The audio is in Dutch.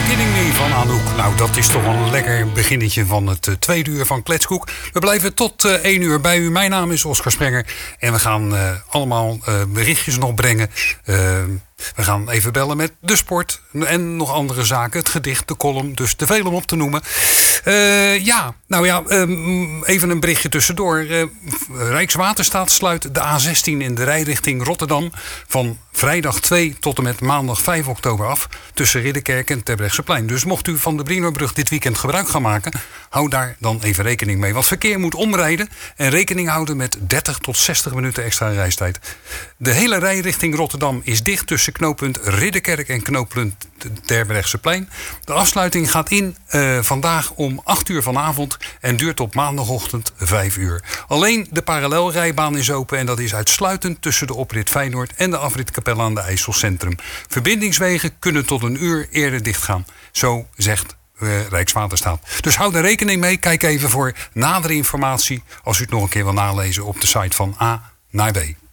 Kidding Me van Anouk. Nou, dat is toch een lekker beginnetje van het tweede uur van Kletskoek. We blijven tot 1 uur bij u. Mijn naam is Oscar Sprenger. En we gaan allemaal berichtjes nog brengen. We gaan even bellen met de sport en nog andere zaken. Het gedicht, de column, dus te veel om op te noemen. Even een berichtje tussendoor. Rijkswaterstaat sluit de A16 in de rijrichting Rotterdam van vrijdag 2 tot en met maandag 5 oktober af tussen Ridderkerk en Terbrechtseplein. Dus mocht u van de Brinobrug dit weekend gebruik gaan maken, hou daar dan even rekening mee. Want verkeer moet omrijden en rekening houden met 30 tot 60 minuten extra reistijd. De hele rijrichting Rotterdam is dicht tussen knooppunt Ridderkerk en knooppunt Terbrechtseplein. De afsluiting gaat in vandaag om 8 uur vanavond en duurt tot maandagochtend 5 uur. Alleen de parallelrijbaan is open en dat is uitsluitend tussen de oprit Feyenoord en de afrit Capelle aan de IJssel Centrum. Verbindingswegen kunnen tot een uur eerder dichtgaan. Zo zegt Rijkswaterstaat. Dus houd er rekening mee. Kijk even voor nadere informatie als u het nog een keer wil nalezen op de site van A naar B.